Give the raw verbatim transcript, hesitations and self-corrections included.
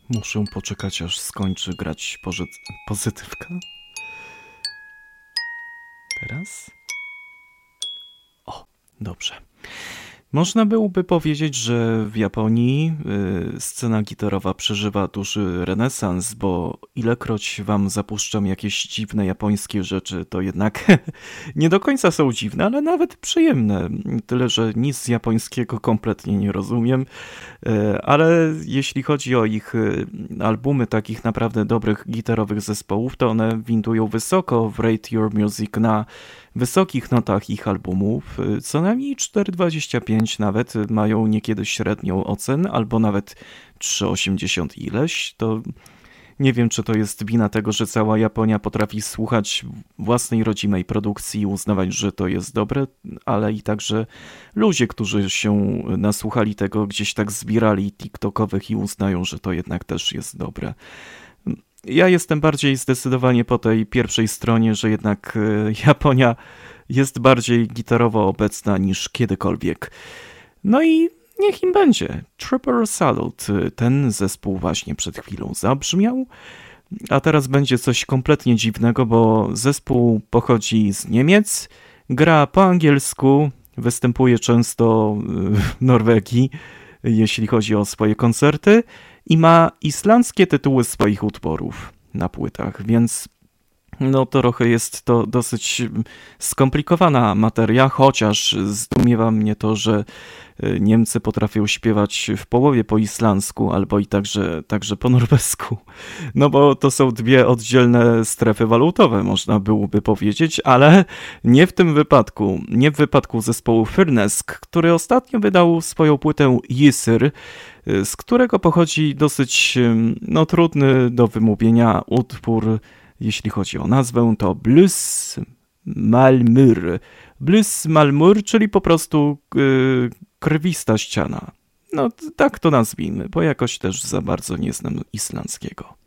Muszę poczekać, aż skończy grać pozy- pozytywka. Teraz? O, dobrze. Można byłoby powiedzieć, że w Japonii y, scena gitarowa przeżywa duży renesans, bo ilekroć wam zapuszczam jakieś dziwne japońskie rzeczy, to jednak nie do końca są dziwne, ale nawet przyjemne. Tyle, że nic z japońskiego kompletnie nie rozumiem, y, ale jeśli chodzi o ich y, albumy takich naprawdę dobrych gitarowych zespołów, to one windują wysoko w Rate Your Music na wysokich notach ich albumów, co najmniej cztery dwadzieścia pięć nawet mają niekiedy średnią ocen, albo nawet trzy osiemdziesiąt ileś. To nie wiem, czy to jest wina tego, że cała Japonia potrafi słuchać własnej rodzimej produkcji i uznawać, że to jest dobre, ale i także ludzie, którzy się nasłuchali tego, gdzieś tak zbierali tiktokowych i uznają, że to jednak też jest dobre. Ja jestem bardziej zdecydowanie po tej pierwszej stronie, że jednak Japonia jest bardziej gitarowo obecna niż kiedykolwiek. No i niech im będzie. Triple Salute, ten zespół właśnie przed chwilą zabrzmiał, a teraz będzie coś kompletnie dziwnego, bo zespół pochodzi z Niemiec, gra po angielsku, występuje często w Norwegii, jeśli chodzi o swoje koncerty, i ma islandzkie tytuły swoich utworów na płytach, więc no trochę jest to dosyć skomplikowana materia, chociaż zdumiewa mnie to, że Niemcy potrafią śpiewać w połowie po islandzku, albo i także, także po norwesku. No bo to są dwie oddzielne strefy walutowe, można byłoby powiedzieć, ale nie w tym wypadku. Nie w wypadku zespołu Firnesk, który ostatnio wydał swoją płytę Ysir, z którego pochodzi dosyć no, trudny do wymówienia utwór. Jeśli chodzi o nazwę, to Blues Malmur. Blues Malmur, czyli po prostu yy, krwista ściana. No tak to nazwijmy, bo jakoś też za bardzo nie znam islandzkiego.